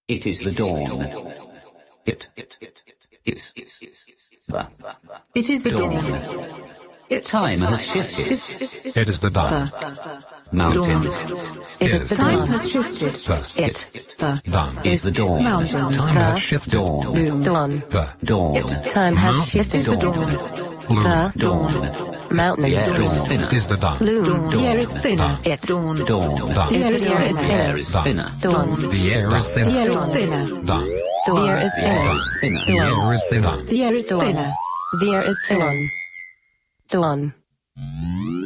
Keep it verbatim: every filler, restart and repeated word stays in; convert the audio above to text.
It is the dawn. It is the It is the dawn. dawn. Time has shifted. It is the dawn. Mountains. It is the Time dawn. has shifted. The It the dawn. Is the dawn. mountains. Time has The shifted. Dawn. dawn. The Dawn. Time has Mountains. shifted. The dawn. blue The Dawn. mountains. The air is thinner. is the dawn. Loom. Dawn. The air is thinner. It. Dawn. Dawn. The air is The air thinner. is thinner. Dawn. The air is The air thinner. is thinner. Dawn. The air is The air thinner. is thinner. The air is thinner. The air is thinner. The air is thinner. Dawn.